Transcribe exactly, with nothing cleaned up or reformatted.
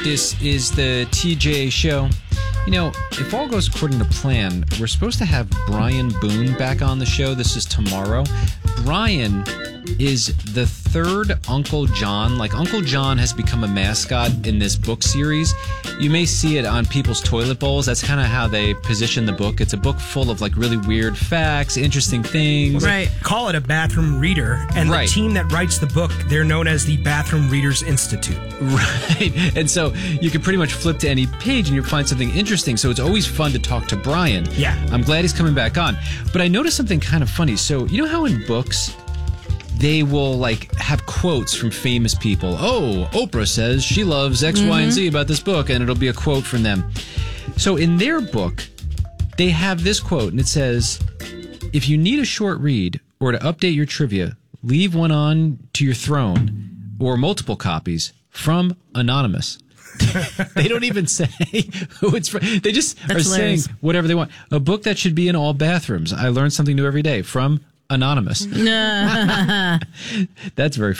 This is the T J Show. You know, if all goes according to plan, we're supposed to have Brian Boone back on the show. This is tomorrow. Brian is the third Uncle John. Like, Uncle John has become a mascot in this book series. You may see it on people's toilet bowls. That's kind of how they position the book. It's a book full of, like, really weird facts, interesting things. Right. Call it a bathroom reader. And right. The team that writes the book, they're known as the Bathroom Readers Institute. Right. And so you can pretty much flip to any page and you'll find something interesting. So it's always fun to talk to Brian. Yeah. I'm glad he's coming back on. But I noticed something kind of funny. So you know how in books they will, like, have quotes from famous people. Oh, Oprah says she loves X, mm-hmm. Y, and Z about this book, and it'll be a quote from them. So in their book, they have this quote, and it says, if you need a short read or to update your trivia, leave one on to your throne or multiple copies from Anonymous. They don't even say who it's from. They just That's are hilarious. Saying whatever they want. A book that should be in all bathrooms. I learn something new every day from Anonymous. That's very